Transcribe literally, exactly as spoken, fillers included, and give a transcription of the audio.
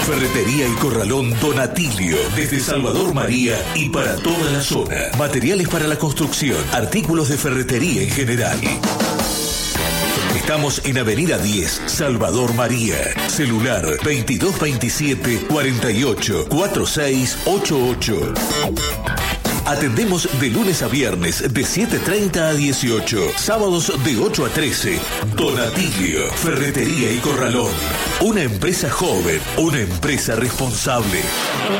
Ferretería y Corralón Donatilio, desde Salvador María y para toda la zona. Materiales para la construcción, artículos de ferretería en general. Estamos en Avenida diez, Salvador María. Celular veintidós veintisiete cuarenta y ocho cuarenta y seis ochenta y ocho. Atendemos de lunes a viernes de siete treinta a dieciocho, sábados de ocho a trece. Donatilio, Ferretería y Corralón. Una empresa joven, una empresa responsable.